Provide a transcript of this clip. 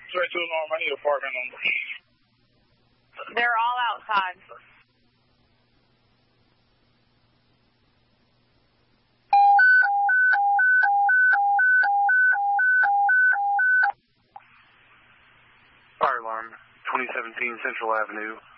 22 alarm, I need apartment number. They're all outside. Fire alarm, 2017 Central Avenue,